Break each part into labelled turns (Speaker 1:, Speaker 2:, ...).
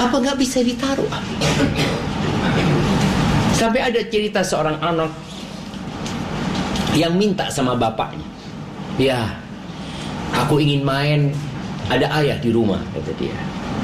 Speaker 1: Apa nggak bisa ditaruh? Sampai ada cerita seorang anak yang minta sama bapaknya, ya, aku ingin main, ada ayah di rumah, kata dia.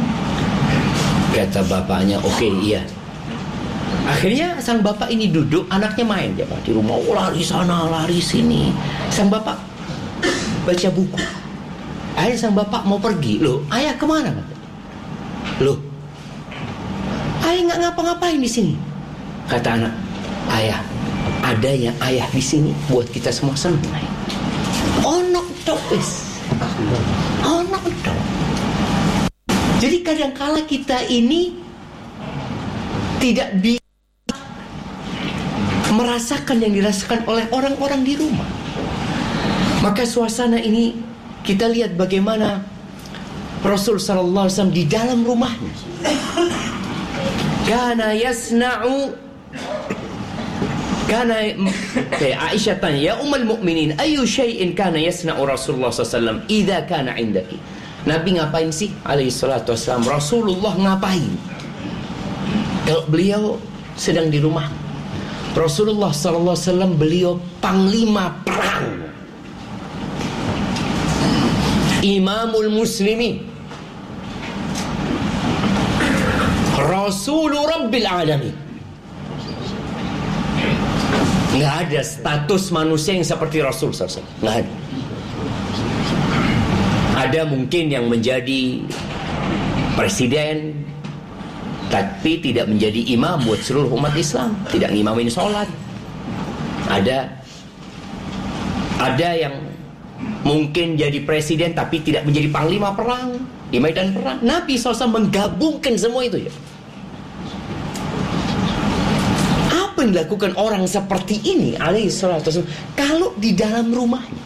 Speaker 1: Kata bapaknya, oke, iya. Akhirnya sang bapak ini duduk, anaknya main dia di rumah, lari sana, lari sini. Sang bapak baca buku. Akhirnya sang bapak mau pergi. Loh, ayah kemana? Loh, ayah nggak ngapa-ngapain di sini. Kata anak, ayah, adanya ayah di sini buat kita semua senang. Onok topis, onok top. Jadi kadangkala kita ini tidak bisa merasakan yang dirasakan oleh orang-orang di rumah. Maka suasana ini kita lihat bagaimana Rasul sallallahu alaihi wasallam di dalam rumahnya. Aisyah tanya, ya ummul mukminin, ayu syai'in kana yasna'u Rasulullah sallallahu alaihi wasallam idza kana indaki. Nabi ngapain sih alaihi salatu wasallam? Rasulullah ngapain kalau beliau sedang di rumah? Rasulullah sallallahu alaihi wasallam beliau panglima perang, imamul muslimin, Rasulur Rabbil Alamin. Nggak ada status manusia yang seperti Rasul SAW. Nggak ada. Ada mungkin yang menjadi presiden tapi tidak menjadi imam buat seluruh umat Islam, tidak ngimamin sholat. Ada yang mungkin jadi presiden tapi tidak menjadi panglima perang di medan perang. Nabi SAW menggabungkan semua itu ya. Apa yang dilakukan orang seperti ini alaihi salatu wasallam kalau di dalam rumahnya?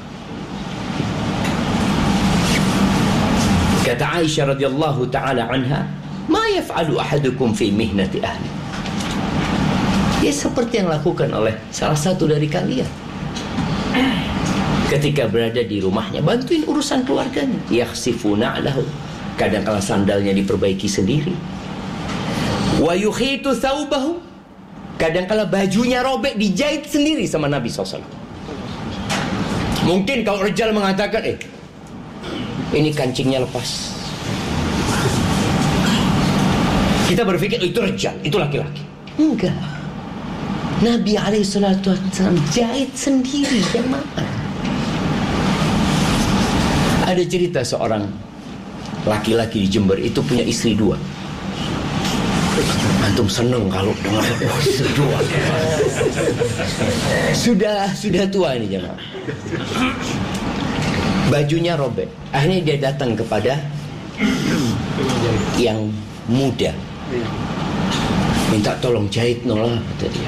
Speaker 1: Kata Aisyah radhiyallahu taala anha, "Ma yaf'alu ahadukum fi mihnati ahli." Ya seperti yang dilakukan oleh salah satu dari kalian ketika berada di rumahnya, bantuin urusan keluarganya. Yakhsifuna lahu, kadang-kala sandalnya diperbaiki sendiri. Wa yukhitu thawbahu, kadang-kala bajunya robek dijahit sendiri sama Nabi SAW. Mungkin kalau Rijal mengatakan, ini kancingnya lepas, kita berpikir itu Rijal, itu laki-laki. Enggak, Nabi SAW jahit sendiri jemaah. Ada cerita seorang laki-laki di Jember itu punya istri 2. Antum seneng kalau dengar istri 2. Sudah tua ini jemaah. Bajunya robek. Akhirnya dia datang kepada yang muda, minta tolong jahit nolah, kata dia.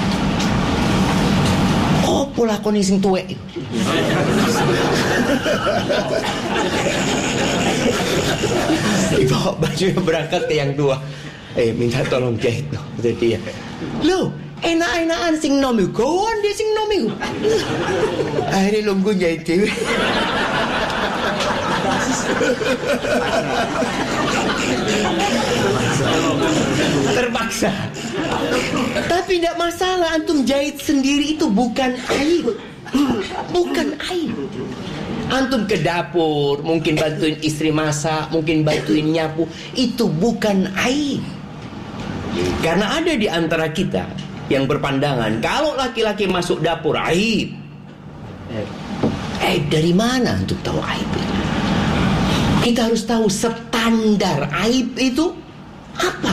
Speaker 1: Oh, pola koni sing tuwek. Dibawa bajunya berangkat ke yang tua. Minta tolong jahit no, kata dia. Loh, enak-enakan sing nom iku, kawan dia sing nom iku. Akhirnya lunggu jahit dewe. Terpaksa. Tapi tidak masalah, antum jahit sendiri itu bukan aib. Bukan aib. Antum ke dapur, mungkin bantuin istri masak, mungkin bantuin nyapu, itu bukan aib. Karena ada di antara kita yang berpandangan kalau laki-laki masuk dapur aib. Aib dari mana untuk tahu aib itu? Kita harus tahu standar aib itu apa.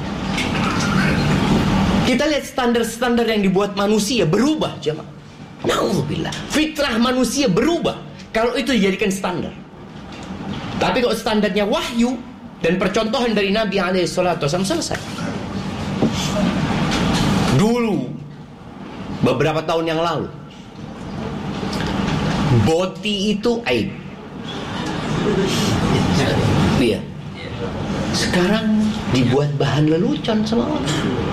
Speaker 1: Kita lihat standar-standar yang dibuat manusia berubah, jemaah. Na'udzubillah. Fitrah manusia berubah kalau itu dijadikan standar. Tapi kalau standarnya wahyu dan percontohan dari Nabi SAW selesai. Dulu beberapa tahun yang lalu, boti itu aib. Iya. Sekarang dibuat bahan lelucon sama orang.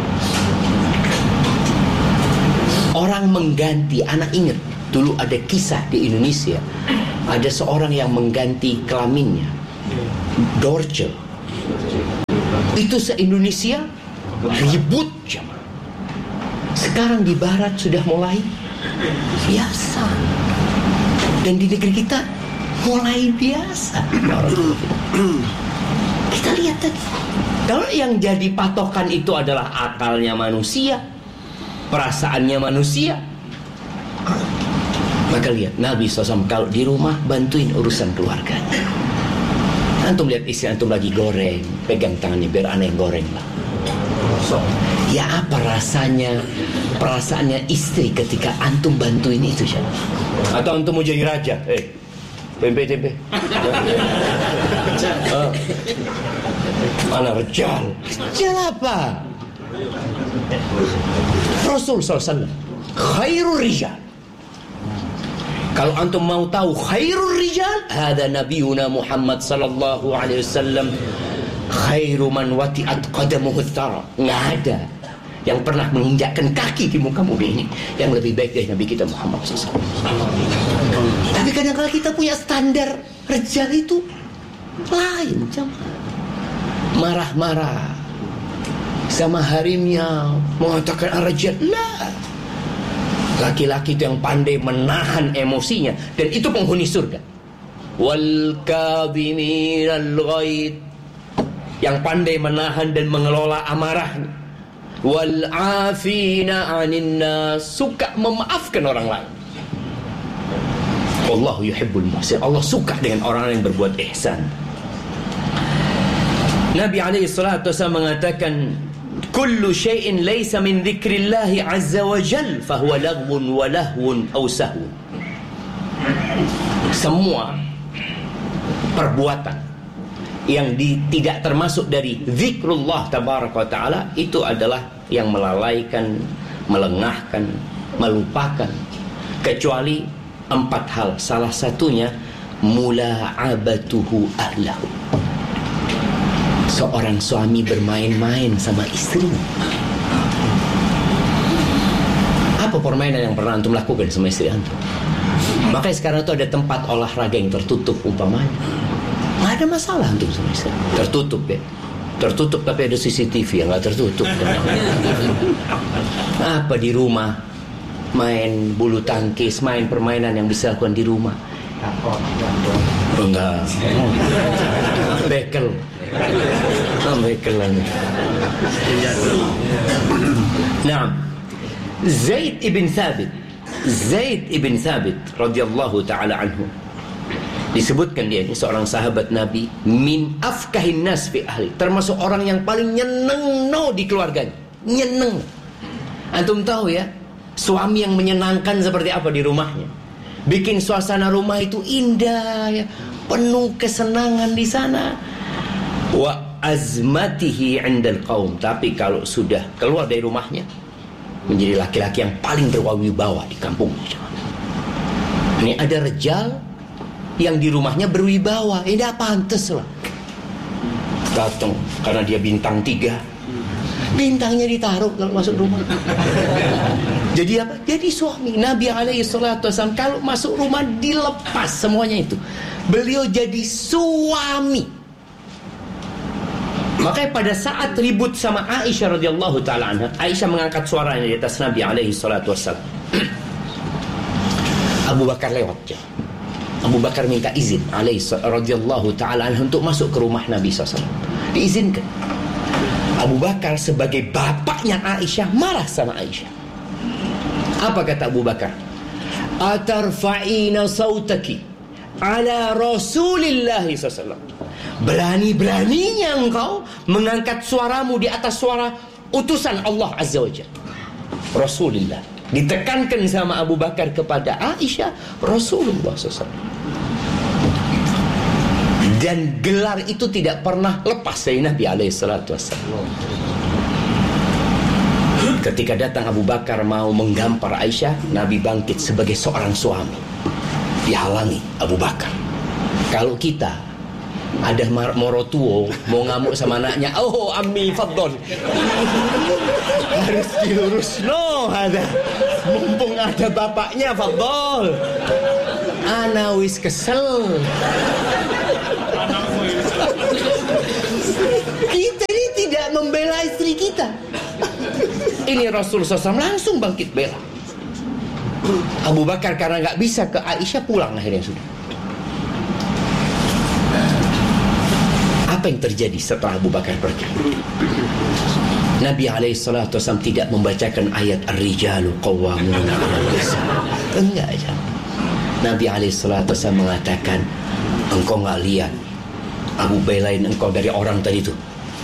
Speaker 1: Orang mengganti, anak ingat dulu ada kisah di Indonesia, ada seorang yang mengganti kelaminnya, dorce. Itu se-Indonesia ribut jemaah. Sekarang di barat sudah mulai biasa. Dan di negeri kita mulai biasa. Kita lihat tadi. Kalau yang jadi patokan itu adalah akalnya manusia, perasaannya manusia, maka lihat Nabi SAW kalau di rumah bantuin urusan keluarganya. Antum lihat istri antum lagi goreng, pegang tangannya biar aneh goreng lah. Ya apa rasanya, perasaannya istri ketika antum bantuin itu siapa? Atau antum mau jadi raja? Tempe. Mana rejal? Rejal apa? Rasul SAW khairul rijal. Kalau antum mau tahu khairul rijal, ada nabiyuna Muhammad sallallahu alaihi wasallam, khairu man wati'at qadamuhu thara. Enggak ada yang pernah menginjakkan kaki di muka bumi ini yang lebih baik dari Nabi kita Muhammad SAW. Tapi kadang-kadang kita punya standar rejal itu lain, marah-marah sama harimnya, mengatakan rejal. Lah, laki-laki itu yang pandai menahan emosinya, dan itu penghuni surga. Wal kadhiminal ghaid, yang pandai menahan dan mengelola amarahnya. Wal afina 'anil nas, suka memaafkan orang lain. Wallahu yuhibbul muhsin, Allah suka dengan orang yang berbuat ihsan. Nabi alaihi salatu wasallam mengatakan, kullu syai'in laysa min dzikrillahi azza wa jal fahuwa laghwun wa lahwun aw sahwun. Semua perbuatan yang tidak termasuk dari zikrullah tabaraka wa ta'ala itu adalah yang melalaikan, melengahkan, melupakan, kecuali 4 hal. Salah satunya mula'abatuhu ahlahu, seorang suami bermain-main sama istrinya. Apa permainan yang pernah antum lakukan sama istri antum? Makanya sekarang itu ada tempat olahraga yang tertutup umpamanya. Nggak ada masalah antum sama istri. Tertutup ya. Tertutup tapi ada CCTV yang nggak tertutup. Apa di rumah main bulu tangkis, main permainan yang bisa lakukan di rumah? Enggak. Bekel. Nah, Zaid ibn Thabit radhiyallahu taala anhu, disebutkan dia ini seorang sahabat Nabi, min afkahin nas fi ahli, termasuk orang yang paling nyeneng di keluarganya. Nyeneng. Antum tahu ya, suami yang menyenangkan seperti apa di rumahnya. Bikin suasana rumah itu indah ya, penuh kesenangan di sana. Wa azmatihi 'indal qaum, tapi kalau sudah keluar dari rumahnya menjadi laki-laki yang paling berwibawa di kampungnya. Ini ada rejal yang di rumahnya berwibawa, tidak pantas lah. Datang karena dia bintang 3, bintangnya ditaruh kalau masuk rumah. Jadi apa? Jadi suami. Nabi alaihi salatu wasallam kalau masuk rumah dilepas semuanya itu. Beliau jadi suami. Makanya pada saat ribut sama Aisyah radhiyallahu taala anha, Aisyah mengangkat suaranya di atas Nabi alaihi salatu wasallam. Abu Bakar lewat. Abu Bakar minta izin alaihi radhiyallahu taala anha untuk masuk ke rumah Nabi SAW. Diizinkan. Abu Bakar sebagai bapaknya Aisyah marah sama Aisyah. Apa kata Abu Bakar? Atarfa'ina sautaki ala Rasulillah SAW. Berani-beraninya engkau mengangkat suaramu di atas suara utusan Allah Azza wa Jalla, Rasulullah. Ditekankan sama Abu Bakar kepada Aisyah, Rasulullah SAW. Dan gelar itu tidak pernah lepas dari Nabi alaihissalatu wassalam. Ketika datang Abu Bakar mau menggampar Aisyah, Nabi bangkit sebagai seorang suami, dihalangi Abu Bakar. Kalau kita ada morotuo mau ngamuk sama anaknya, oh ammi faddol, harus dilurus. No, ada mumpung ada bapaknya, faddol. Ana wis kesel. Kita ini tidak membela istri kita. Ini Rasulullah SAW langsung bangkit bela. Abu Bakar karena nggak bisa ke Aisyah, pulang akhirnya sudah. Apa yang terjadi setelah Abu Bakar pergi? Nabi SAW tidak membacakan ayat Ar-Rijalu Qawwamuna 'alan Nisa. Enggak aja. Nabi SAW mengatakan, engkau nggak lihat Abu belain engkau dari orang tadi itu?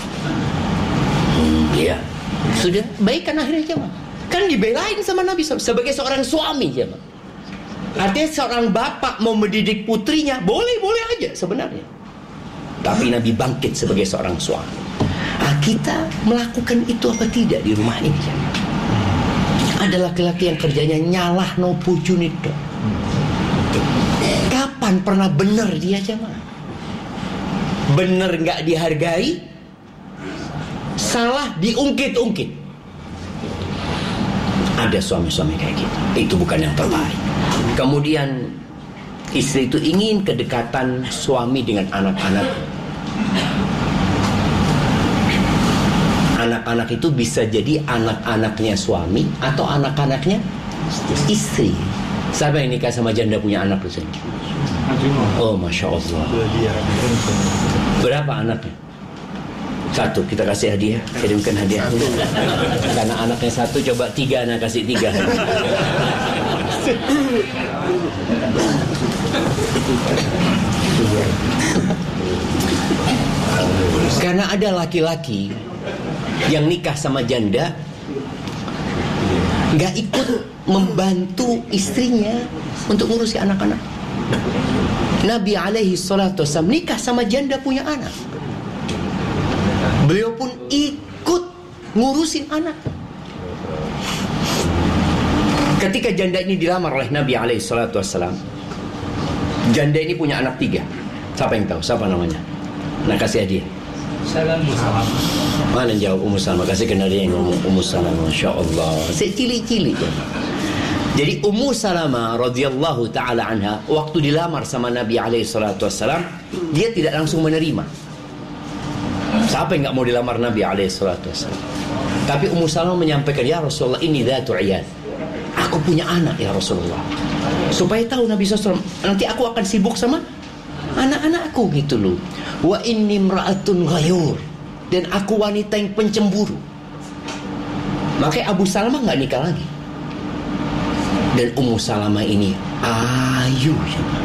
Speaker 1: Iya. Sudah, baikkan akhirnya jemaah. Kan dibelain sama Nabi SAW sebagai seorang suami jemaah. Artinya seorang bapak mau mendidik putrinya, boleh-boleh aja sebenarnya. Tapi Nabi bangkit sebagai seorang suami. Nah, kita melakukan itu apa tidak di rumah ini jemaah? Ada laki-laki yang kerjanya nyalah no pujunito. Kapan pernah benar dia jemaah? Benar nggak dihargai, salah diungkit-ungkit. Ada suami-suami kayak gitu. Itu bukan yang terbaik. Kemudian istri itu ingin kedekatan suami dengan anak-anak. Anak-anak itu bisa jadi anak-anaknya suami atau anak-anaknya istri. Siapa yang nikah sama janda punya anak di sini? Oh, Masya Allah. Berapa anaknya? Satu, kita kasih hadiah. Kirimkan hadiah. Karena anaknya satu, coba 3, anak kasih 3. Karena ada laki-laki yang nikah sama janda, gak ikut membantu istrinya untuk ngurusi anak-anak. Nabi SAW nikah sama janda punya anak. Beliau pun ikut ngurusin anak. Ketika janda ini dilamar oleh Nabi SAW, janda ini punya anak 3. Siapa yang tahu? Siapa namanya? Nah, kasih hadiah. Mana yang jawab? Ummu Salamah. Kasih kenal dia yang ngomong Ummu Salamah. Masya Allah. Cilik-cilik ya. Jadi Ummu Salamah radhiyallahu ta'ala anha, waktu dilamar sama Nabi SAW, dia tidak langsung menerima. Siapa yang gak mau dilamar Nabi SAW? Tapi Ummu Salamah menyampaikan, ya Rasulullah, ini dhatu iyad. Aku punya anak ya Rasulullah. Supaya tahu Nabi SAW, nanti aku akan sibuk sama anak-anakku gitu loh. Wa inni imra'atun ghayur. Dan aku wanita yang pencemburu. Makanya Abu Salamah gak nikah lagi. Dan Ummu Salamah ini ayu.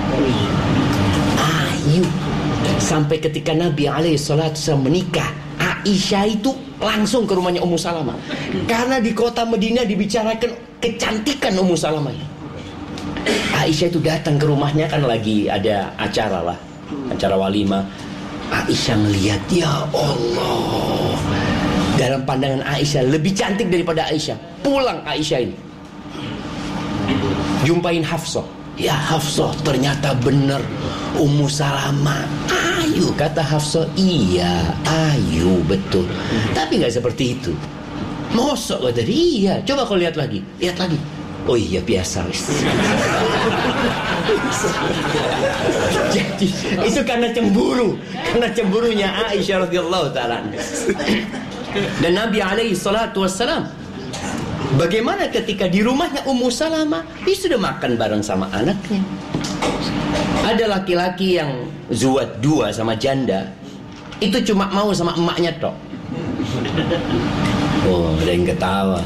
Speaker 1: Sampai ketika Nabi SAW menikah, Aisyah itu langsung ke rumahnya Ummu Salamah. Karena di kota Madinah dibicarakan kecantikan Ummu Salamah. Aisyah itu datang ke rumahnya, kan lagi ada acara lah, acara walimah. Aisyah melihat, ya Allah, dalam pandangan Aisyah lebih cantik daripada Aisyah. Pulang Aisyah ini, jumpain Hafsah. Ya Hafsah, ternyata benar Ummu Salamah ayu. Kata Hafsah, iya ayu betul, tapi gak seperti itu. Mosok kata dia, iya. Coba kau lihat lagi, lihat lagi. Oh iya, biasa. Jadi itu karena cemburu, karena cemburunya Aisyah radhiyallahu ta'ala. Dan Nabi SAW, bagaimana ketika di rumahnya Ummu Salamah, dia sudah makan bareng sama anaknya. Ada laki-laki yang zuwat 2 sama janda, itu cuma mau sama emaknya tok. Oh, ada yang ketawa.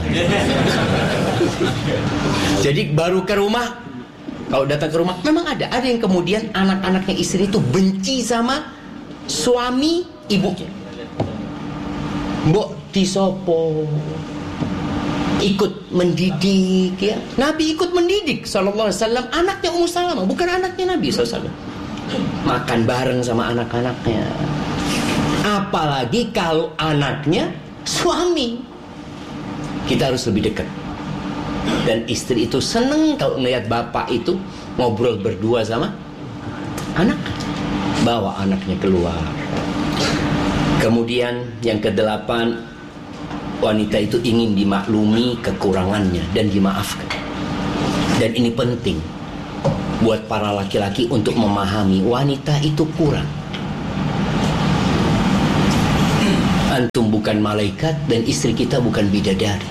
Speaker 1: Jadi baru ke rumah, kalau datang ke rumah, memang ada yang kemudian anak-anaknya istri itu benci sama suami ibunya. Mbok disopo, ikut mendidik ya. Nabi ikut mendidik sallallahu alaihi wasallam anaknya Ummu Salamah, bukan anaknya Nabi sallallahu alaihi wasallam. Makan bareng sama anak-anaknya. Apalagi kalau anaknya suami, kita harus lebih dekat. Dan istri itu seneng kalau melihat bapak itu ngobrol berdua sama anak, bawa anaknya keluar. Kemudian yang ke-8, wanita itu ingin dimaklumi kekurangannya dan dimaafkan. Dan ini penting buat para laki-laki untuk memahami wanita itu kurang. Antum bukan malaikat dan istri kita bukan bidadari.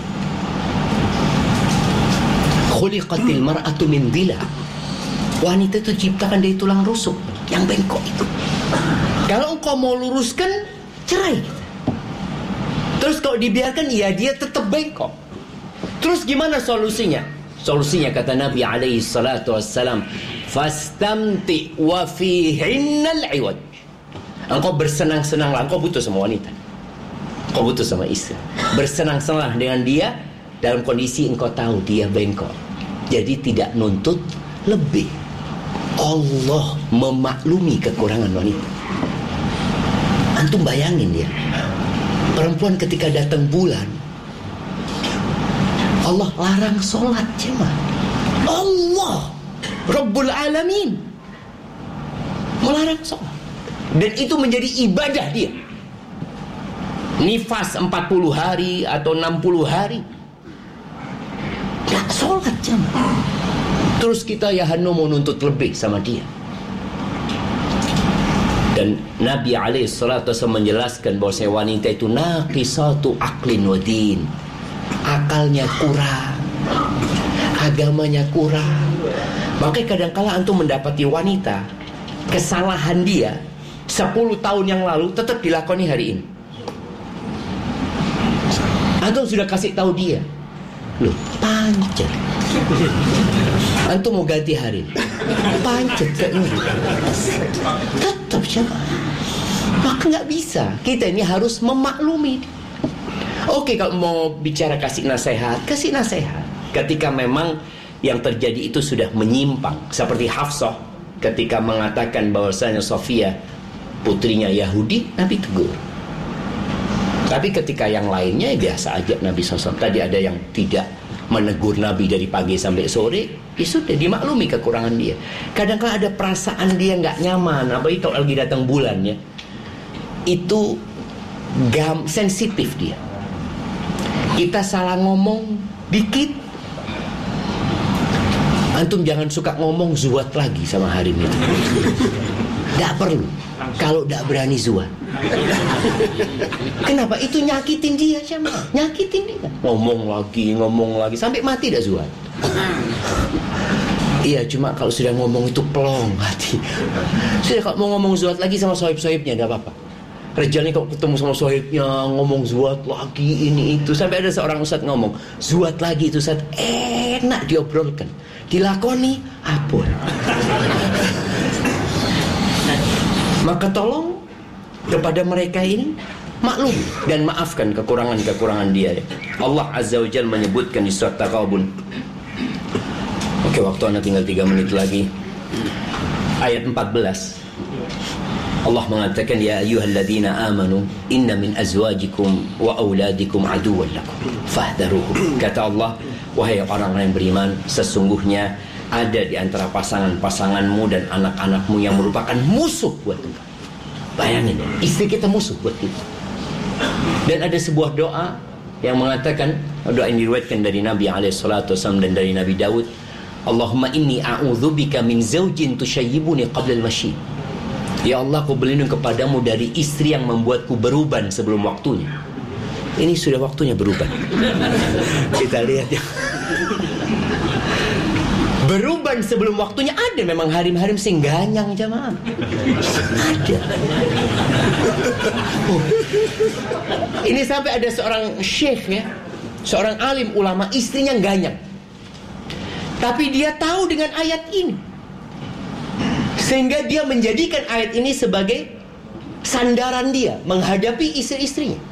Speaker 1: Khuliqatil mar'atu min dhila. Wanita itu ciptakan dari tulang rusuk yang bengkok itu. Kalau engkau mau luruskan, cerai. Terus kalau dibiarkan, ya dia tetap bengkok. Terus gimana solusinya? Solusinya kata Nabi alaihi salatu wassalam, fastamti wa fihinnal iwad. Engkau bersenang-senanglah. Engkau butuh sama wanita, engkau butuh sama istri. Bersenang-senanglah dengan dia dalam kondisi engkau tahu dia bengkok. Jadi tidak nuntut lebih. Allah memaklumi kekurangan wanita. Antum bayangin ya, perempuan ketika datang bulan, Allah larang sholat jemaah. Allah Rabbul Alamin melarang sholat. Dan itu menjadi ibadah dia. Nifas 40 hari atau 60 hari gak sholat jemaah. Terus kita ya Hanum mau nuntut lebih sama dia. Dan Nabi alaihissalatu menjelaskan bahwa wanita itu naqisatu aqlin wa din. Akalnya kurang, agamanya kurang. Makanya kadang-kala antum mendapati wanita, kesalahan dia 10 tahun yang lalu tetap dilakoni hari ini. Antum sudah kasih tahu dia, loh pancet, antum mau ganti hari ini, pancet tetap siapa? Maka nggak bisa. Kita ini harus memaklumi. Oke, kalau mau bicara kasih nasihat, kasih nasihat. Ketika memang yang terjadi itu sudah menyimpang, seperti Hafsah ketika mengatakan bahwasanya Sofia putrinya Yahudi, Nabi tegur. Tapi ketika yang lainnya biasa aja Nabi SAW. Tadi ada yang tidak menegur Nabi dari pagi sampai sore, ya sudah dimaklumi kekurangan dia. Kadang-kadang ada perasaan dia nggak nyaman, apalagi kalau lagi datang bulannya, itu sensitif dia. Kita salah ngomong dikit, antum jangan suka ngomong zuat lagi sama hari ini. Nggak perlu. Kalau nggak berani zuat. Kenapa? Itu nyakitin dia siapa? Nyakitin dia. Ngomong lagi sampai mati dah zuat. Iya, cuma kalau sudah ngomong itu pelong hati. Sudah kalau mau ngomong zuat lagi sama sohib-sohibnya nggak apa-apa. Rejalnya kalau ketemu sama sohibnya ngomong zuat lagi ini itu. Sampai ada seorang ustadz ngomong zuat lagi itu ustadz, enak diobrolkan, dilakoni apa? Maka tolong kepada mereka ini maklum dan maafkan kekurangan-kekurangan dia. Allah Azza wa Jalla menyebutkan di surat Taghabun. Oke, waktu anda tinggal 3 menit lagi. Ayat 14. Allah mengatakan, ya ayyuhalladzina amanu inna min azwajikum wa auladikum aduwwan lakum fahdharuhum. Kata Allah, wahai orang-orang yang beriman, sesungguhnya ada di antara pasangan-pasanganmu dan anak-anakmu yang merupakan musuh buat engkau. Bayangin ya, istri kita musuh buat kita. Dan ada sebuah doa yang mengatakan, doa ini diriwayatkan dari Nabi SAW dan dari Nabi Daud, Allahumma inni a'udzubika min zawjin tushayyibuni qabla al-mashi. Ya Allah, aku berlindung kepadamu dari istri yang membuatku beruban sebelum waktunya. Ini sudah waktunya beruban. Kita lihat ya. Beruban sebelum waktunya ada memang harim-harim sing ganyang jamaah. Ada. Ini sampai ada seorang syekh ya, seorang alim ulama, istrinya ganyang. Tapi dia tahu dengan ayat ini, sehingga dia menjadikan ayat ini sebagai sandaran dia menghadapi istri-istrinya.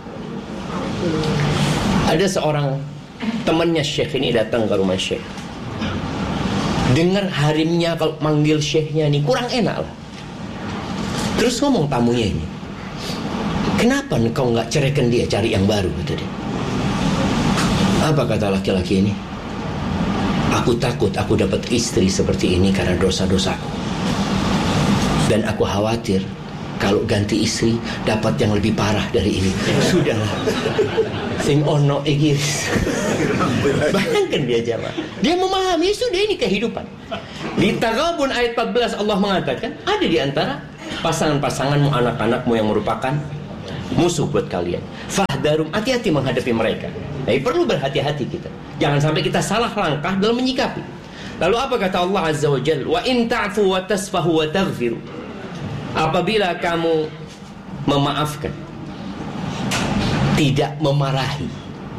Speaker 1: Ada seorang temannya syekh ini datang ke rumah syekh. Dengar harimnya kalau manggil syekhnya ini kurang enak lah. Terus ngomong tamunya ini, kenapa kau nggak ceraikan dia, cari yang baru, kata dia. Apa kata laki-laki ini? Aku takut aku dapat istri seperti ini karena dosa-dosaku. Dan aku khawatir kalau ganti istri dapat yang lebih parah dari ini. Sudahlah, sing ono igis. Bayangkan dia jamaah, dia memahami sudah ini kehidupan. Di Taghabun ayat 14 Allah mengatakan, ada di antara pasangan-pasanganmu, anak-anakmu yang merupakan musuh buat kalian. Fahdarum, hati-hati menghadapi mereka. Jadi perlu berhati-hati kita. Jangan sampai kita salah langkah dalam menyikapi. Lalu apa kata Allah Azza wa Jalla? Wa in ta'fu wa tasfahu wa taghfiru. Apabila kamu memaafkan, tidak memarahi,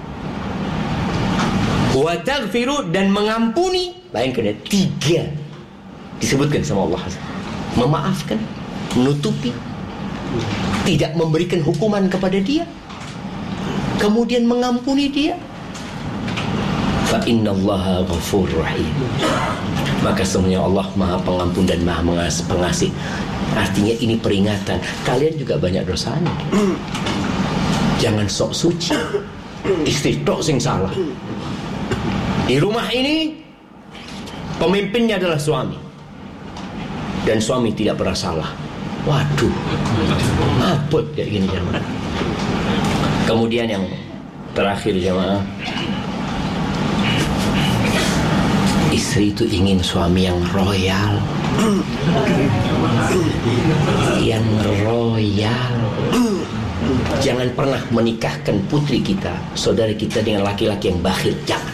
Speaker 1: wa taghfiru, dan mengampuni. Bayangkan ya, 3 disebutkan sama Allah. Memaafkan, menutupi, tidak memberikan hukuman kepada dia, kemudian mengampuni dia. Fa innallaha ghafurur rahim. Maka semuanya Allah Maha Pengampun dan Maha Pengasih. Artinya ini peringatan, kalian juga banyak dosanya. Jangan sok suci. Istri tok sing salah. Di rumah ini pemimpinnya adalah suami, dan suami tidak pernah salah. Waduh, abot kayak gini jemaah. Kemudian yang terakhir jemaah, istri itu ingin suami yang royal, yang royal. Jangan pernah menikahkan putri kita, saudari kita, dengan laki-laki yang bakhil. Jangan.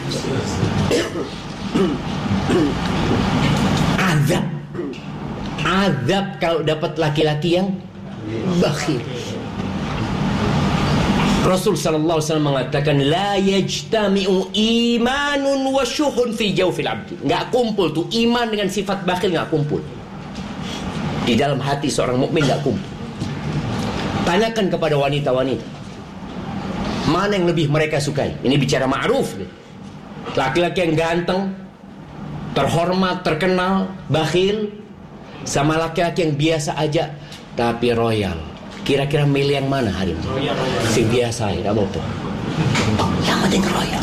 Speaker 1: Azab kalau dapat laki-laki yang bakhil. Rasul sallallahu alaihi wasallam mengatakan, la yajtami'u imanun wa syuhun fi jawfil abdi. Enggak kumpul tuh iman dengan sifat bakhil, enggak kumpul. Di dalam hati seorang mukmin enggak kumpul. Tanyakan kepada wanita-wanita, mana yang lebih mereka sukai? Ini bicara ma'ruf. Laki-laki yang ganteng, terhormat, terkenal, bakhil, sama laki-laki yang biasa aja tapi royal. Kira-kira milih yang mana hari ini? Si biasa ya, apa-apa. Yang penting royal.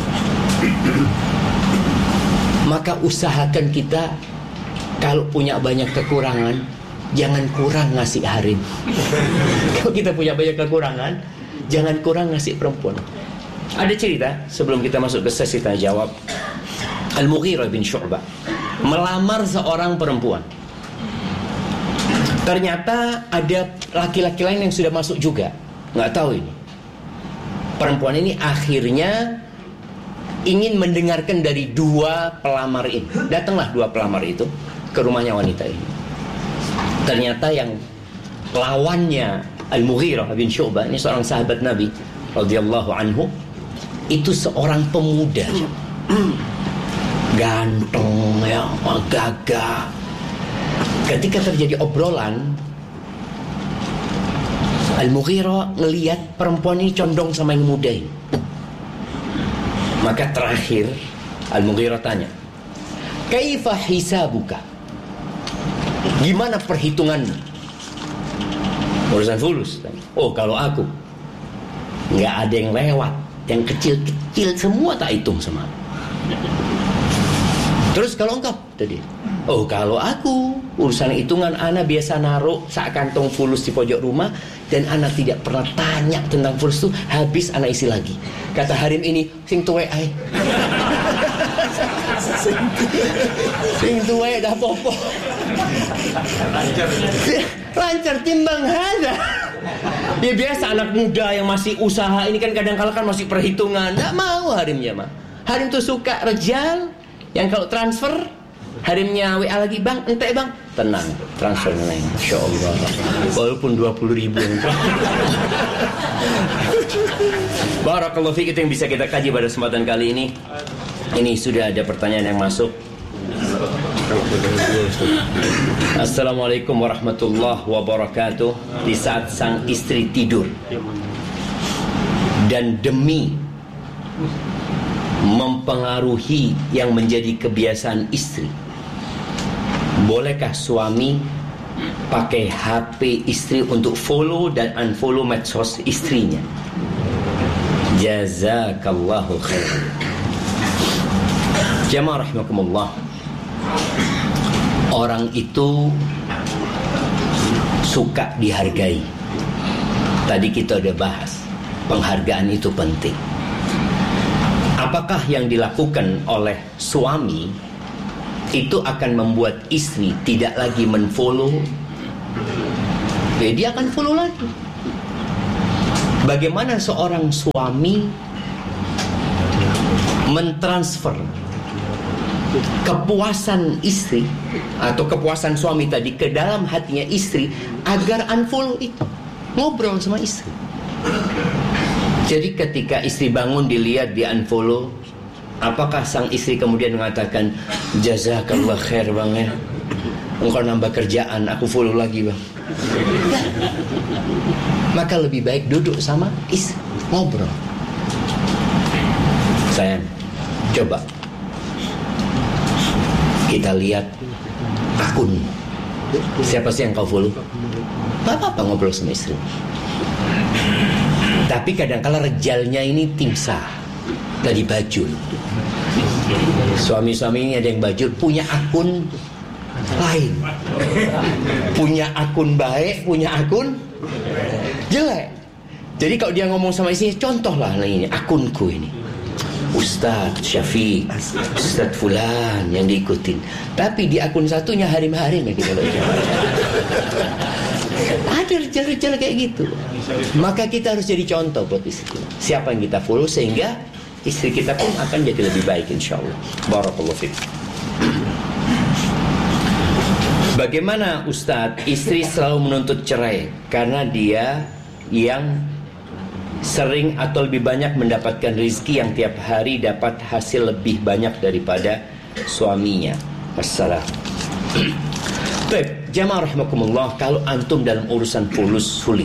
Speaker 1: Maka usahakan kita kalau punya banyak kekurangan, jangan kurang ngasih harim. Kalau kita punya banyak kekurangan, jangan kurang ngasih perempuan. Ada cerita sebelum kita masuk ke sesi tanya jawab. Al-Mughirah bin Syu'bah melamar seorang perempuan. Ternyata ada laki-laki lain yang sudah masuk juga. Nggak tahu ini. Perempuan ini akhirnya ingin mendengarkan dari 2 pelamar ini. Datanglah 2 pelamar itu ke rumahnya wanita ini. Ternyata yang lawannya Al-Mughirah bin Syu'bah, ini seorang sahabat Nabi radhiyallahu anhu, itu seorang pemuda, ganteng ya, gagah. Ketika terjadi obrolan, Al-Mughirah ngelihat perempuan ini condong sama yang muda ini. Maka terakhir Al-Mughirah tanya, kaifa hisabuka? Gimana perhitunganmu? Urusan fulus. Oh, kalau aku nggak ada yang lewat, yang kecil-kecil semua tak hitung sama. Terus kalau engkau tadi, oh kalau aku urusan hitungan, ana biasa naruh sak kantong fulus di pojok rumah, dan ana tidak pernah tanya tentang fulus itu, habis ana isi lagi. Kata Harim ini, sing tuwe ai. Sing tuwe dah popo. Lancar timbang hada. Ya biasa anak muda yang masih usaha ini kan kadang-kala kan masih perhitungan. Nggak mau Harimnya mah. Harim tuh suka rejal yang kalau transfer Harimnya WA lagi, bang, ente bang, tenang, transfer neng, Masya Allah, walaupun 20.000. Barakallahu fiik, itu yang bisa kita kaji pada kesempatan kali ini. Ini sudah ada pertanyaan yang masuk. Assalamualaikum warahmatullahi wabarakatuh. Di saat sang istri tidur dan demi mempengaruhi yang menjadi kebiasaan istri, bolehkah suami pakai HP istri untuk follow dan unfollow medsos istrinya? Jazakallahu khairan. Jamaah rahimakumullah, orang itu suka dihargai. Tadi kita udah bahas, penghargaan itu penting. Apakah yang dilakukan oleh suami itu akan membuat istri tidak lagi menfollow? Ya, dia akan follow lagi. Bagaimana seorang suami mentransfer kepuasan istri atau kepuasan suami tadi ke dalam hatinya istri agar unfollow itu, ngobrol sama istri. Jadi ketika istri bangun dilihat di unfollow, apakah sang istri kemudian mengatakan, jazakallah khair bang ya, engkau nambah kerjaan, aku follow lagi bang? Maka lebih baik duduk sama istri, ngobrol. Sayang, coba kita lihat akun, siapa sih yang kau follow? Gak apa-apa ngobrol sama istri. Tapi kadang-kala rejalnya ini timsah, dari bajul. Suami-suami ini ada yang bajul, punya akun lain, punya akun baik, punya akun jelek. Jadi kalau dia ngomong sama istrinya, contohlah ini akunku ini, Ustadz Syafiq, Ustadz Fulan yang diikutin. Tapi di akun satunya harim-harim ya kita baca. Ada rejal-rejal kayak gitu. Maka kita harus jadi contoh buat istri. Siapa yang kita follow sehingga istri kita pun akan jadi lebih baik insyaallah. Barakallahu fiik. Bagaimana Ustadz istri selalu menuntut cerai karena dia yang sering atau lebih banyak mendapatkan rezeki yang tiap hari dapat hasil lebih banyak daripada suaminya. Wassalam. Baik, jamaah rahimakumullah, kalau antum dalam urusan fulus sulit,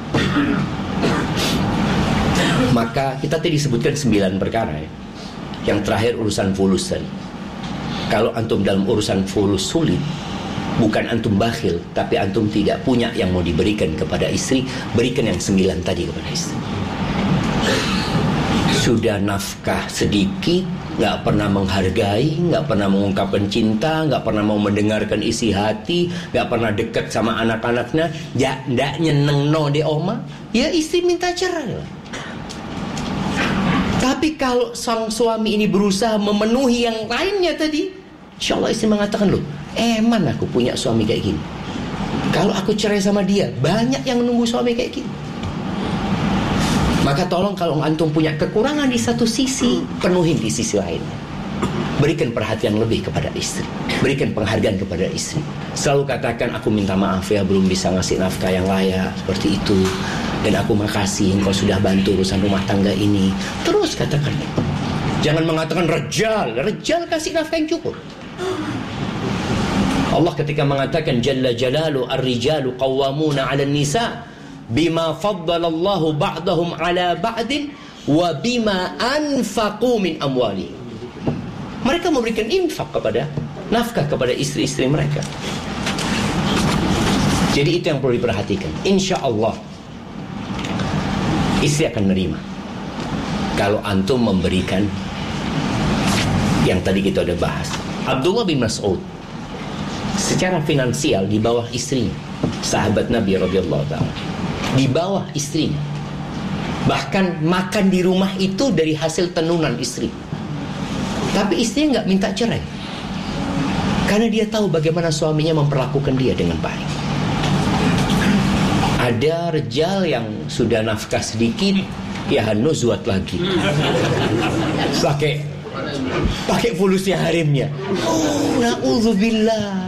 Speaker 1: maka kita tadi sebutkan 9 perkara ya. Yang terakhir urusan fulus tadi. Kalau antum dalam urusan fulus sulit, bukan antum bakhil, tapi antum tidak punya yang mau diberikan kepada istri, berikan yang 9 tadi kepada istri. Sudah nafkah sedikit, gak pernah menghargai, gak pernah mengungkapkan cinta, gak pernah mau mendengarkan isi hati, gak pernah dekat sama anak-anaknya, gak nyeneng no de oma, ya istri minta cerai. Tapi kalau sang suami ini berusaha memenuhi yang lainnya tadi, insyaallah istri mengatakan, loh, eman aku punya suami kayak gini. Kalau aku cerai sama dia, banyak yang menunggu suami kayak gini. Maka tolong kalau antum punya kekurangan di satu sisi, penuhin di sisi lain. Berikan perhatian lebih kepada istri, berikan penghargaan kepada istri. Selalu katakan, aku minta maaf ya belum bisa ngasih nafkah yang layak seperti itu, dan aku makasih engkau sudah bantu urusan rumah tangga ini. Terus katakan. Jangan mengatakan rejal kasih nafkah yang cukup. Allah ketika mengatakan Jalla Jalalu ar-rijalu qawwamuna 'alan nisa bima faddalallahu ba'dahum 'ala ba'din wa bima anfaqu min amwali. Mereka memberikan infak kepada nafkah kepada istri-istri mereka. Jadi itu yang perlu diperhatikan. Insyaallah istri akan menerima kalau antum memberikan yang tadi kita udah bahas. Abdullah bin Mas'ud secara finansial di bawah istrinya, sahabat Nabi radhiyallahu ta'ala, di bawah istrinya. Bahkan makan di rumah itu dari hasil tenunan istri. Tapi istrinya nggak minta cerai, karena dia tahu bagaimana suaminya memperlakukan dia dengan baik. Ada rejal yang sudah nafkah sedikit, ya nuzwat lagi, pakai fulusnya harimnya. Oh, na'udzubillah.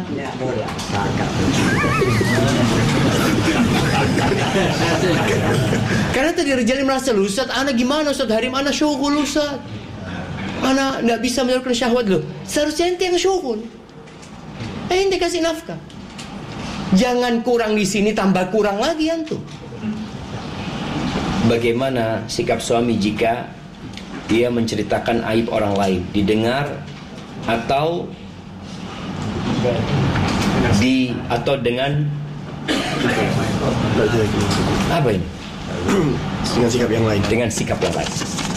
Speaker 1: Karena tadi rejali merasa, Ustaz, anak gimana Ustaz, harim anak syughul Ustaz, anak gak bisa menyalurkan syahwat loh. Seharusnya ente yang syughul, ente kasih nafkah. Jangan kurang di sini tambah kurang lagi antum. Bagaimana sikap suami jika dia menceritakan aib orang lain, didengar atau dengan apa ini? Dengan sikap yang lain. Dengan sikap yang lain.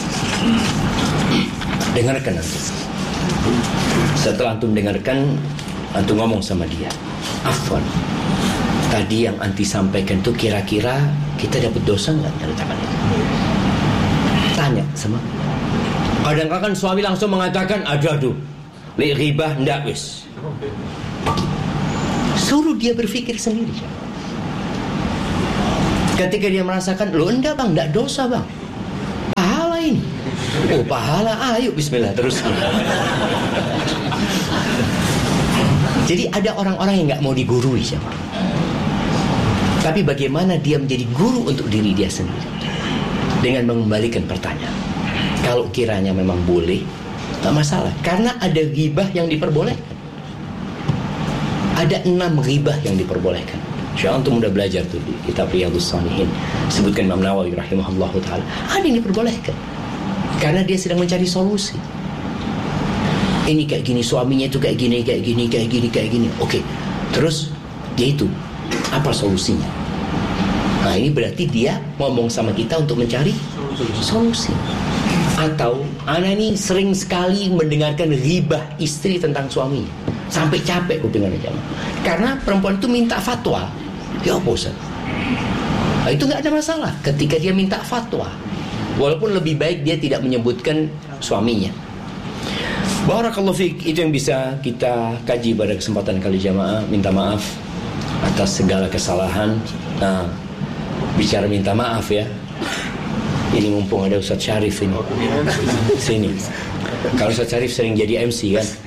Speaker 1: Dengarkan nanti. Setelah antum dengarkan, antum ngomong sama dia, afwan, tadi yang anti sampaikan tuh kira-kira kita dapat dosa nggak nyeritakan itu? Tanya sama. Kadang-kadang kan suami langsung mengatakan, aduh, li ghibah ndak wis. Suruh dia berpikir sendiri. Ketika dia merasakan, loh enggak bang, enggak dosa bang, pahala ini. Oh pahala, ayo bismillah terus. Jadi ada orang-orang yang gak mau digurui siapa. Tapi bagaimana dia menjadi guru untuk diri dia sendiri, dengan mengembalikan pertanyaan. Kalau kiranya memang boleh, tak masalah. Karena ada ghibah yang diperbolehkan. Ada 6 ghibah yang diperbolehkan. Insyaallah antum udah belajar tuh di kitab Riyadhus Shalihin. Sebutkan Imam Nawawi rahimahullahu ta'ala. Ada yang diperbolehkan. Karena dia sedang mencari solusi. Ini kayak gini, suaminya itu kayak gini, kayak gini, kayak gini, kayak gini. Oke. Terus dia itu apa solusinya? Nah ini berarti dia ngomong sama kita untuk mencari solusi. Atau anak ini sering sekali mendengarkan ghibah istri tentang suaminya, sampai capek kupingannya jamaah. Karena perempuan itu minta fatwa. Ya apa Ustaz? Nah, itu gak ada masalah ketika dia minta fatwa, walaupun lebih baik dia tidak menyebutkan suaminya. Barakallahu fiik. Itu yang bisa kita kaji pada kesempatan kali jamaah. Minta maaf atas segala kesalahan. Nah, bicara minta maaf ya, ini mumpung ada Ustaz Syarif ini sini. Kalau Ustaz Syarif sering jadi MC kan.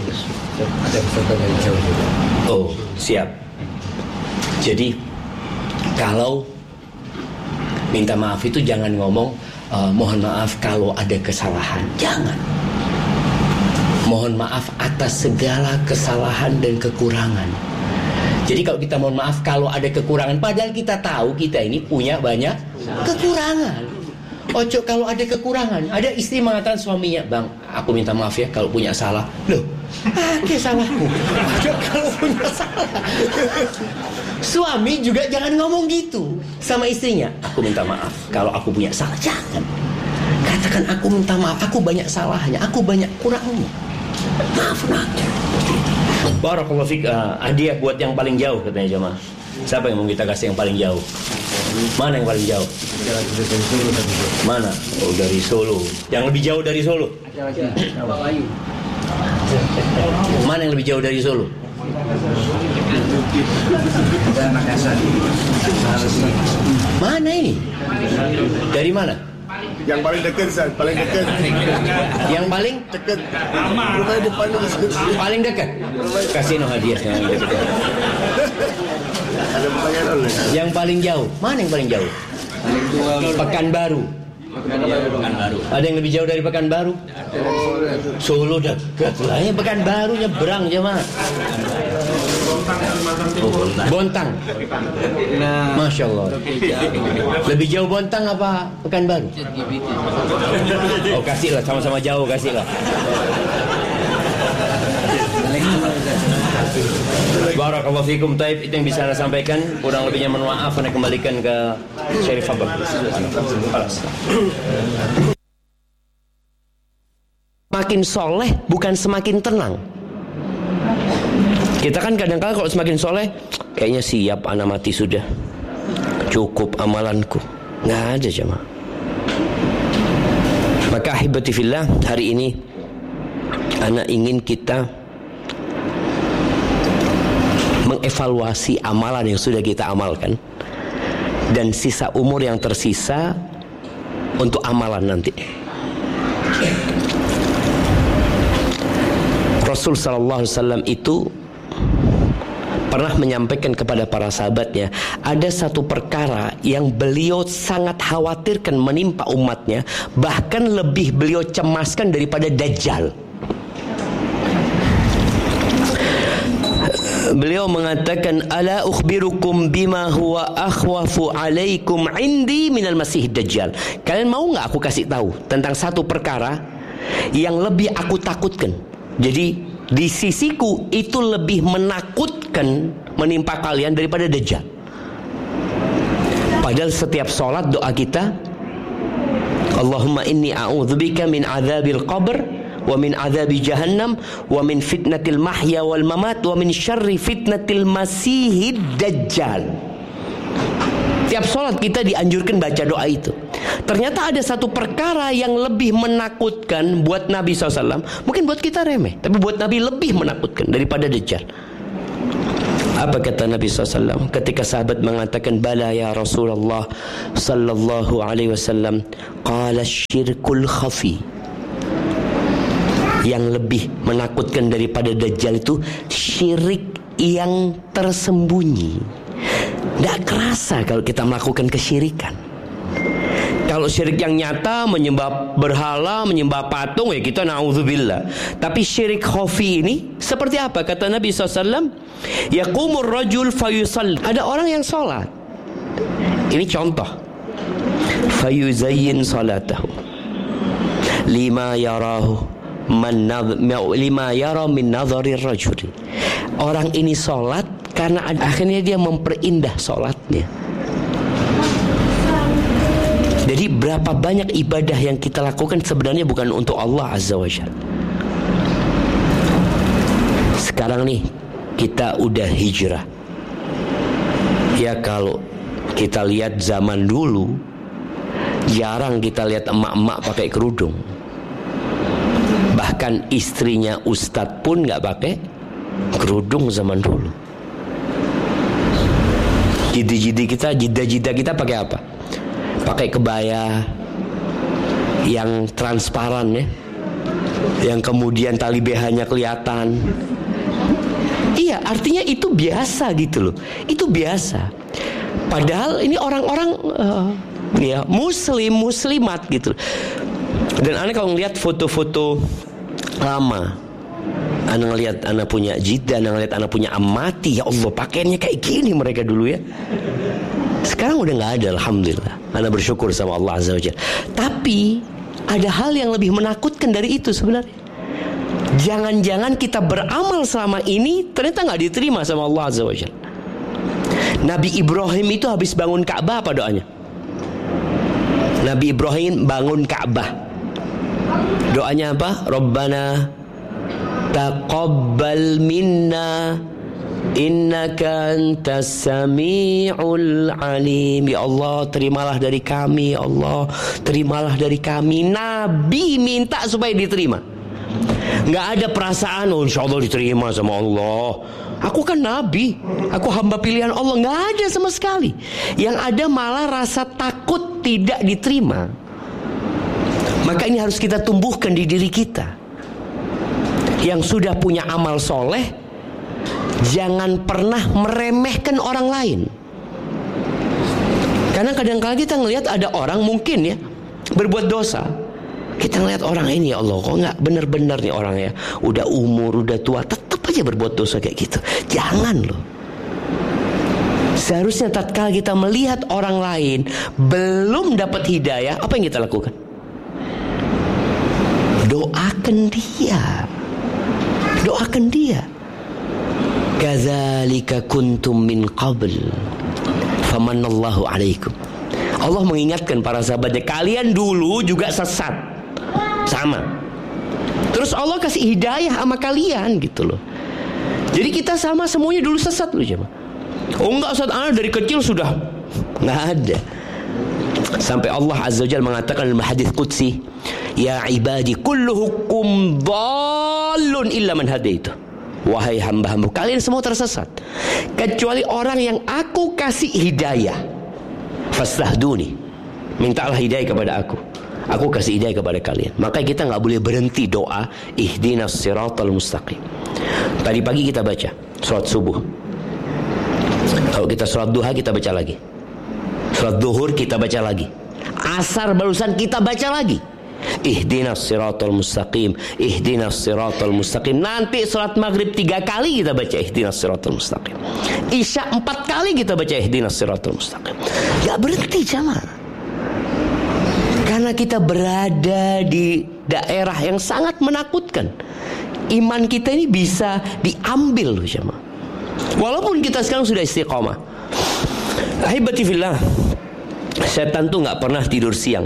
Speaker 1: Oh siap. Jadi kalau minta maaf itu jangan ngomong mohon maaf kalau ada kesalahan. Jangan. Mohon maaf atas segala kesalahan dan kekurangan. Jadi kalau kita mohon maaf kalau ada kekurangan, padahal kita tahu kita ini punya banyak kekurangan. Ojo kalau ada kekurangan. Ada istri mengatakan suaminya, bang, aku minta maaf ya kalau punya salah. Loh, salahku. Ojo kalau punya salah. Suami juga jangan ngomong gitu sama istrinya. Aku minta maaf kalau aku punya salah. Jangan. Katakan aku minta maaf, aku banyak salahnya, aku banyak kurangnya. Maafin aja. Barakallahu fiik. Hadiah buat yang paling jauh katanya jemaah. Siapa yang mau kita kasih yang paling jauh? Mana yang paling jauh? Mana? Oh dari Solo. Yang lebih jauh dari Solo? Mana yang lebih jauh dari Solo? Mana ini? Dari mana?
Speaker 2: Yang paling dekat, Ustaz, paling dekat.
Speaker 1: Yang paling
Speaker 2: dekat. Rumah depan itu.
Speaker 1: Paling dekat. Kasih hadiah yang dekat.
Speaker 2: Ada pertanyaan oleh.
Speaker 1: Yang paling jauh. Mana yang paling jauh? Pekanbaru. Ada yang lebih jauh dari Pekanbaru? Solo dekat lah. Ya Pekanbaru nyebrang jemaah. Bontang. Masya Allah. Lebih jauh Bontang apa Pekanbaru? Oh kasihlah, sama-sama jauh kasihlah. Barakallahu fikum. Taib, itu yang bisa Anda sampaikan. Kurang lebihnya mohon maaf. Anda kembalikan ke Syarif Abad. Makin soleh bukan semakin tenang. Kita kan kadang-kadang kalau semakin soleh, kayaknya siap anak mati sudah, cukup amalanku. Nggak ada jemaah. Maka ahibati fillah, hari ini anak ingin kita mengevaluasi amalan yang sudah kita amalkan dan sisa umur yang tersisa untuk amalan nanti. Rasul sallallahu alaihi wasallam itu pernah menyampaikan kepada para sahabatnya, ada satu perkara yang beliau sangat khawatirkan menimpa umatnya, bahkan lebih beliau cemaskan daripada Dajjal. Beliau mengatakan, ala ukhbirukum bima huwa akhwafu alaikum indi minal masih Dajjal. Kalian mau gak aku kasih tahu tentang satu perkara yang lebih aku takutkan? Jadi di sisiku itu lebih menakutkan menimpa kalian daripada Dajjal. Padahal setiap sholat doa kita, Allahumma inni a'udzubika min adzabil qabr wa min adzabi jahannam wa min fitnatil mahya wal mamat wa min syarri fitnatil masihid dajjal. Tiap sholat kita dianjurkan baca doa itu. Ternyata ada satu perkara yang lebih menakutkan buat Nabi SAW. Mungkin buat kita remeh, tapi buat Nabi lebih menakutkan daripada Dajjal. Apa kata Nabi SAW ketika sahabat mengatakan bala ya Rasulullah sallallahu alaihi wasallam, qala syirkul khafi. Yang lebih menakutkan daripada Dajjal itu syirik yang tersembunyi. Tidak kerasa kalau kita melakukan kesyirikan. Kalau syirik yang nyata, menyembah berhala, menyembah patung, ya kita na'udzubillah. Tapi syirik khafi ini seperti apa? Kata Nabi SAW, yaqumur rajul fayusalli. Ada orang yang sholat. Ini contoh. Fayuzayyin salatahu lima yarahu lima yara min nadharir rajuli. Orang ini sholat karena akhirnya dia memperindah sholatnya. Jadi berapa banyak ibadah yang kita lakukan sebenarnya bukan untuk Allah Azza wa Jalla. Sekarang nih kita udah hijrah. Ya kalau kita lihat zaman dulu, jarang kita lihat emak-emak pakai kerudung. Bahkan istrinya ustadz pun gak pakai kerudung zaman dulu. Jida-jida kita pakai apa? Pakai kebaya yang transparan ya, yang kemudian tali BH-nya kelihatan. Iya, artinya itu biasa gitu loh. Itu biasa. Padahal ini orang-orang ya muslimat gitu. Dan aneh kalau ngeliat foto-foto lama, anak ngeliat anak punya jida, anak ngeliat anak punya amati. Ya Allah, pakaiannya kayak gini mereka dulu ya. Sekarang udah gak ada, alhamdulillah. Anak bersyukur sama Allah Azza wa Jalla. Tapi ada hal yang lebih menakutkan dari itu sebenarnya. Jangan-jangan kita beramal selama ini ternyata gak diterima sama Allah Azza wa Jalla. Nabi Ibrahim itu habis bangun Ka'bah apa doanya? Nabi Ibrahim bangun Ka'bah, doanya apa? Rabbana taqabbal minna innaka antas sami'ul alim. Ya Allah, terimalah dari kami. Ya Allah, terimalah dari kami. Nabi minta supaya diterima. Nggak ada perasaan, oh insya Allah diterima sama Allah. Aku kan Nabi, aku hamba pilihan Allah. Nggak ada sama sekali. Yang ada malah rasa takut tidak diterima. Maka ini harus kita tumbuhkan di diri kita. Yang sudah punya amal soleh, jangan pernah meremehkan orang lain. Karena kadang-kadang kita ngelihat ada orang mungkin ya berbuat dosa. Kita ngelihat orang ini, ya Allah, kok nggak benar-benar nih orang ya, udah umur, udah tua, tetap aja berbuat dosa kayak gitu. Jangan loh. Seharusnya tatkala kita melihat orang lain belum dapat hidayah, apa yang kita lakukan? Doakan dia. Doakan dia. Kadzalika kuntum min qabl famanallahu alaikum. Allah mengingatkan para sahabatnya, kalian dulu juga sesat. Sama. Terus Allah kasih hidayah sama kalian gitu loh. Jadi kita sama semuanya dulu sesat loh jemaah. Oh enggak, Ustaz, ana dari kecil sudah. Enggak ada. Sampai Allah Azza wa Jalla mengatakan dalam hadis qudsi, ya ibadi kulluhukum dhallun illa man hadaitu. Wahai hamba-hambaku, kalian semua tersesat kecuali orang yang aku kasih hidayah. Fastahduni, mintalah hidayah kepada aku. Aku kasih hidayah kepada kalian. Maka kita gak boleh berhenti doa ihdinas siratal mustaqim. Tadi pagi kita baca sholat subuh. Kalau kita sholat duha kita baca lagi. Sholat duhur kita baca lagi. Asar barusan kita baca lagi. Ihdinas siratal mustaqim, ihdinas siratal mustaqim. Nanti sholat maghrib 3 kali kita baca ihdinas siratal mustaqim. Isya 4 kali kita baca ihdinas siratal mustaqim. Gak berhenti jamaah. Karena kita berada di daerah yang sangat menakutkan. Iman kita ini bisa diambil loh jamaah. Walaupun kita sekarang sudah istiqomah. Ahibati fillah, setan tuh gak pernah tidur siang.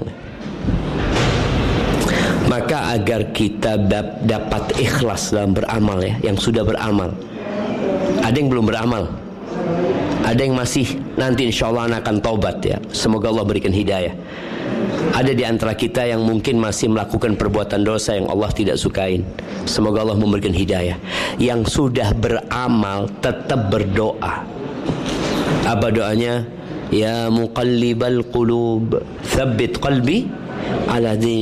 Speaker 1: Maka agar kita dapat ikhlas dalam beramal ya, yang sudah beramal. Ada yang belum beramal, ada yang masih nanti insya Allah akan taubat ya. Semoga Allah berikan hidayah. Ada di antara kita yang mungkin masih melakukan perbuatan dosa yang Allah tidak sukain. Semoga Allah memberikan hidayah. Yang sudah beramal tetap berdoa. Apa doanya? Ya muqallibal qulub, tsabbit qalbi ala din